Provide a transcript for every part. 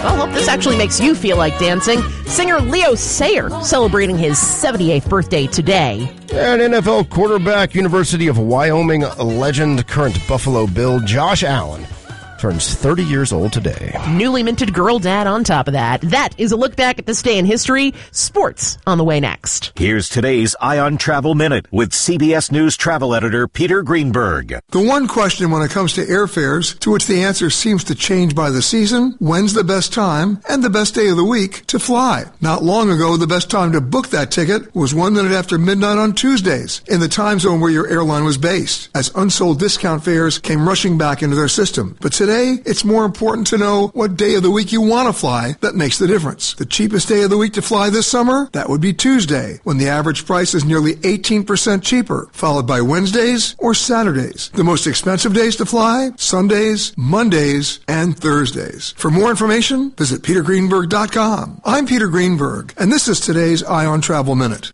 Well, hope this actually makes you feel like dancing. Singer Leo Sayer celebrating his 78th birthday today. And NFL quarterback, University of Wyoming legend, current Buffalo Bill Josh Allen turns 30 years old today. Newly minted girl dad on top of that. That is a look back at this day in history. Sports on the way next. Here's today's Ion Travel Minute with CBS News travel editor Peter Greenberg. The one question when it comes to airfares, to which the answer seems to change by the season, when's the best time and the best day of the week to fly? Not long ago, the best time to book that ticket was 1 minute after midnight on Tuesdays in the time zone where your airline was based, as unsold discount fares came rushing back into their system. But today, it's more important to know what day of the week you want to fly that makes the difference. The cheapest day of the week to fly this summer? That would be Tuesday, when the average price is nearly 18% cheaper, followed by Wednesdays or Saturdays. The most expensive days to fly? Sundays, Mondays, and Thursdays. For more information, visit petergreenberg.com. I'm Peter Greenberg, and this is today's Ion Travel Minute.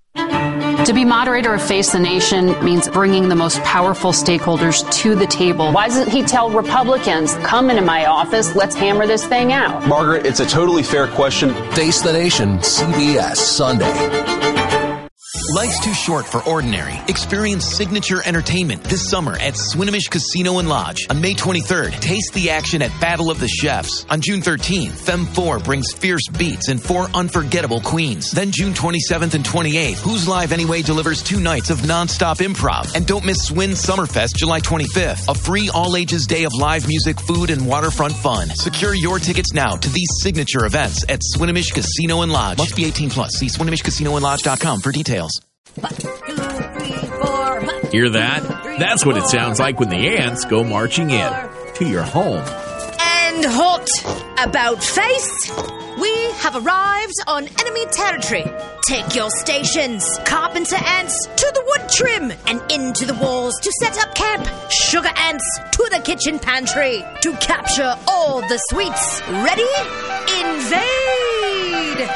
To be moderator of Face the Nation means bringing the most powerful stakeholders to the table. Why doesn't he tell Republicans, come into my office, let's hammer this thing out? Margaret, it's a totally fair question. Face the Nation, CBS, Sunday. Life's too short for ordinary. Experience signature entertainment this summer at Swinomish Casino and Lodge. On May 23rd, taste the action at Battle of the Chefs. On June 13th, Femme 4 brings fierce beats and 4 unforgettable queens. Then June 27th and 28th, Who's Live Anyway delivers 2 nights of nonstop improv. And don't miss Swin Summerfest July 25th, a free all-ages day of live music, food, and waterfront fun. Secure your tickets now to these signature events at Swinomish Casino and Lodge. Must be 18 plus. See SwinomishCasinoandLodge.com for details. 1, 2, 3, 4. Hear that? That's what it sounds like when the ants go marching in to your home. And hot about face. We have arrived on enemy territory. Take your stations, carpenter ants, to the wood trim and into the walls to set up camp. Sugar ants to the kitchen pantry to capture all the sweets. Ready? Invade!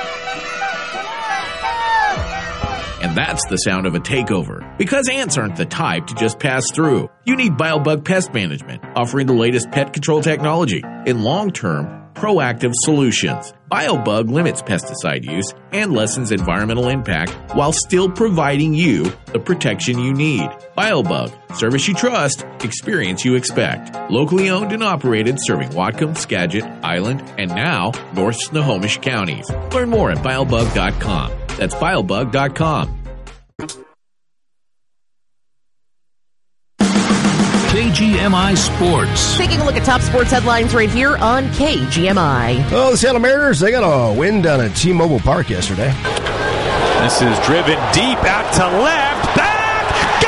And that's the sound of a takeover. Because ants aren't the type to just pass through. You need BioBug Pest Management, offering the latest pet control technology in long-term, proactive solutions. BioBug limits pesticide use and lessens environmental impact while still providing you the protection you need. BioBug, service you trust, experience you expect. Locally owned and operated, serving Whatcom, Skagit, Island, and now North Snohomish counties. Learn more at biobug.com. That's biobug.com. KGMI Sports. Taking a look at top sports headlines right here on KGMI. Well, the Seattle Mariners, they got a win down at T-Mobile Park yesterday. This is driven deep out to left. Back!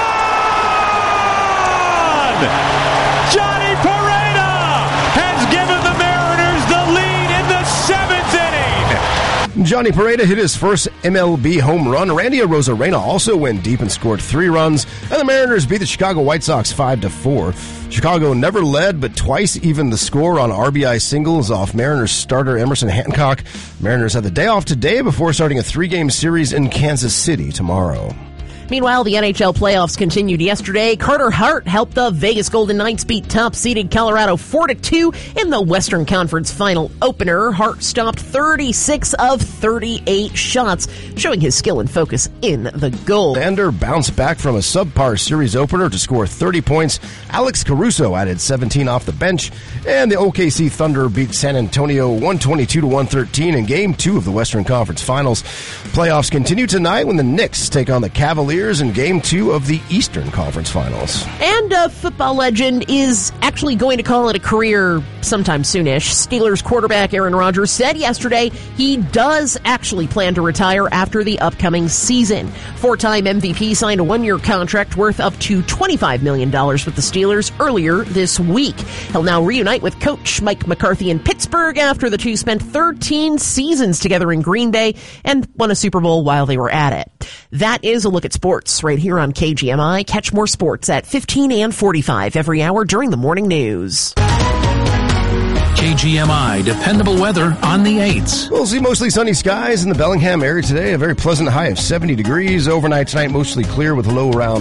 Gone! Johnny Pareda has given the Mariners the lead in the 7th inning. Johnny Pareda hit his first MLB home run. Randy Arozarena also went deep and scored 3 runs, and the Mariners beat the Chicago White Sox 5-4. Chicago never led, but twice even the score on RBI singles off Mariners starter Emerson Hancock. Mariners have the day off today before starting a 3-game series in Kansas City tomorrow. Meanwhile, the NHL playoffs continued yesterday. Carter Hart helped the Vegas Golden Knights beat top-seeded Colorado 4-2 in the Western Conference final opener. Hart stopped 36 of 38 shots, showing his skill and focus in the goal. Lander bounced back from a subpar series opener to score 30 points. Alex Caruso added 17 off the bench, and the OKC Thunder beat San Antonio 122-113 in Game 2 of the Western Conference Finals. Playoffs continue tonight when the Knicks take on the Cavaliers in Game 2 of the Eastern Conference Finals. And a football legend is actually going to call it a career sometime soonish. Steelers quarterback Aaron Rodgers said yesterday he does actually plan to retire after the upcoming season. 4-time MVP signed a 1-year contract worth up to $25 million with the Steelers earlier this week. He'll now reunite with coach Mike McCarthy in Pittsburgh after the two spent 13 seasons together in Green Bay and won a Super Bowl while they were at it. That is a look at sports right here on KGMI. Catch more sports at 15 and 45 every hour during the morning news. KGMI, dependable weather on the 8s. We'll see mostly sunny skies in the Bellingham area today. A very pleasant high of 70 degrees. Overnight tonight, mostly clear with a low around